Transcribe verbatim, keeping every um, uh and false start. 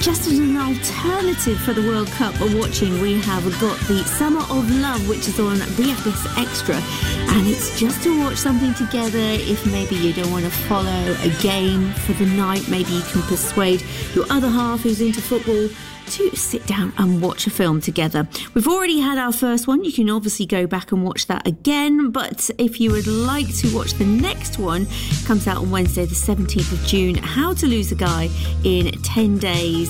just as an alternative for the World Cup we're watching, we have got the Summer of Love, which is on B F S Extra, and it's just to watch something together. If maybe you don't want to follow a game for the night, maybe you can persuade your other half who's into football to sit down and watch a film together. We've already had our first one. You can obviously go back and watch that again, but if you would like to watch the next one, it comes out on Wednesday the seventeenth of June, How to Lose a Guy in ten days.